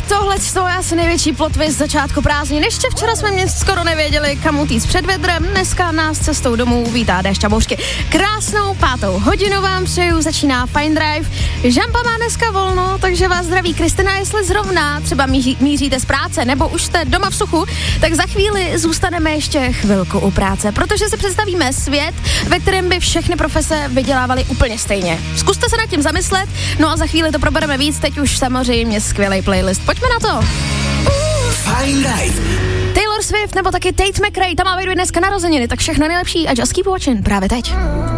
tohle je asi největší plot twist začátku prázdnin. Ještě včera jsme mě skoro nevěděli, kam utíct před vedrem. Dneska nás cestou domů vítá déšť a bouřky. Krásnou 5. hodinu vám přeju, začíná Fine Drive. Žampa má dneska volno, takže vás zdraví Kristina, jestli zrovna třeba míříte z práce nebo už jste doma v suchu, tak za chvíli zůstaneme ještě chvilku u práce, protože si představíme svět, ve kterém by všechny profese vydělávaly úplně stejně. Zkuste se nad tím zamyslet, no a za chvíli to probereme víc, teď už samozřejmě skvělý playlist. Pojďme na to. Fine Drive. Taylor Swift nebo taky Tate McRae, tam má dneska narozeniny, tak všechno nejlepší a just keep watching právě teď.